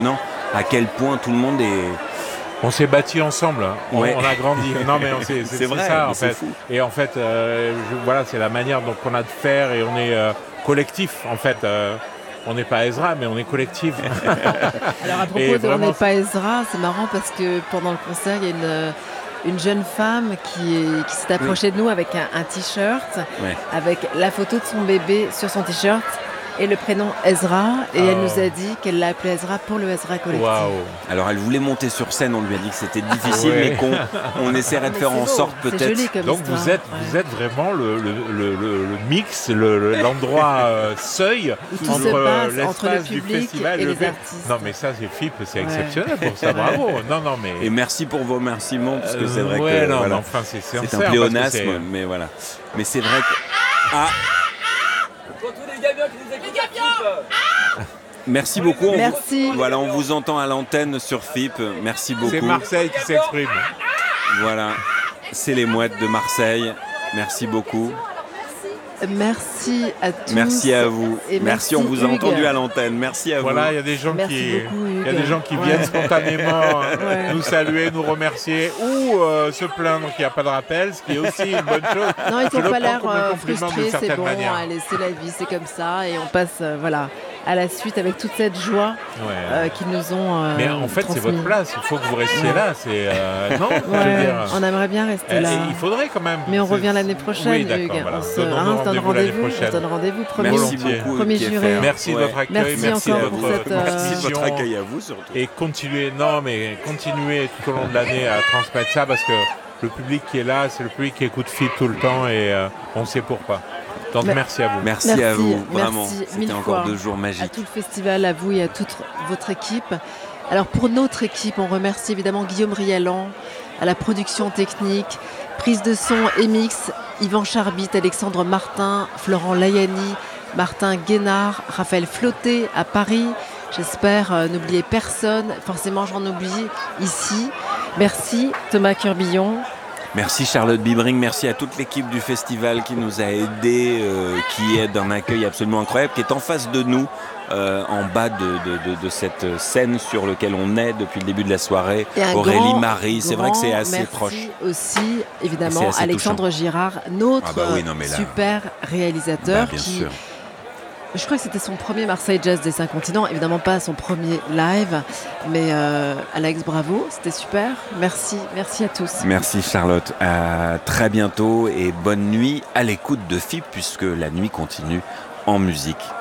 Non, à quel point tout le monde est... On s'est bâtis ensemble, hein. On a grandi. Non mais c'est vrai, ça mais en fait. fou. Et en fait, voilà, c'est la manière dont on a de faire et on est collectif en fait. On n'est pas Ezra, mais on est collectif. Alors à propos de On n'est pas Ezra, c'est marrant parce que pendant le concert, il y a une jeune femme qui s'est approchée de nous avec un t-shirt, avec la photo de son bébé sur son t-shirt et le prénom Ezra, et elle nous a dit qu'elle l'a appelé Ezra pour le Ezra Collectif. Alors elle voulait monter sur scène, on lui a dit que c'était difficile, mais qu'on essaierait de faire en sorte peut-être. C'est joli comme donc histoire. Vous êtes vraiment le mix, l'endroit seuil entre l'espace du festival et les artistes. Non mais ça c'est FIP, c'est exceptionnel pour ça, bravo. Non mais... Et merci pour vos remerciements, parce que c'est vrai que voilà, enfin, c'est un pléonasme, mais voilà. Mais c'est vrai que... Pour tous les gabions qui nous écoutent à FIP. Merci beaucoup. Merci. Voilà, on vous entend à l'antenne sur FIP. Merci beaucoup. C'est Marseille qui s'exprime. Voilà, c'est les mouettes de Marseille. Merci beaucoup. Merci à tous. Merci à vous. Et merci, on vous a entendu à l'antenne. Merci à vous. Voilà, il y a des gens qui viennent spontanément nous saluer, nous remercier ou se plaindre qu'il n'y a pas de rappel, ce qui est aussi une bonne chose. Non, ils n'ont pas l'air frustrés, c'est bon, allez, c'est la vie, c'est comme ça, et on passe à la suite avec toute cette joie qu'ils nous ont mais en fait, transmis. C'est votre place, il faut que vous restiez là. Non, je veux dire, on aimerait bien rester là. Il faudrait quand même. Mais on revient l'année prochaine, Hugues. Voilà. On se donne rendez-vous, Merci beaucoup, premier juré. Merci de votre accueil, merci de votre accueil à vous surtout. Et continuez tout au long de l'année à transmettre ça, parce que le public qui est là, c'est le public qui écoute FIP tout le temps, et on sait pourquoi. Donc merci à vous. Merci à vous, vraiment. C'était encore 2 jours magiques. À tout le festival, à vous et à toute votre équipe. Alors pour notre équipe, on remercie évidemment Guillaume Rialan à la production technique, prise de son et mix, Yvan Charbit, Alexandre Martin, Florent Layani, Martin Guénard, Raphaël Flotté à Paris. J'espère n'oublier personne. Forcément, j'en oublie ici. Merci Thomas Curbillon. Merci Charlotte Bibring, merci à toute l'équipe du festival qui nous a aidés, qui est d'un accueil absolument incroyable, qui est en face de nous, en bas de cette scène sur laquelle on est depuis le début de la soirée. Aurélie Marie, c'est vrai que c'est assez proche. Merci aussi, évidemment, Alexandre Girard, notre super réalisateur qui... Je crois que c'était son premier Marseille Jazz des 5 continents, évidemment pas son premier live, mais Alex, bravo, c'était super. Merci à tous. Merci Charlotte, à très bientôt et bonne nuit à l'écoute de FIP, puisque la nuit continue en musique.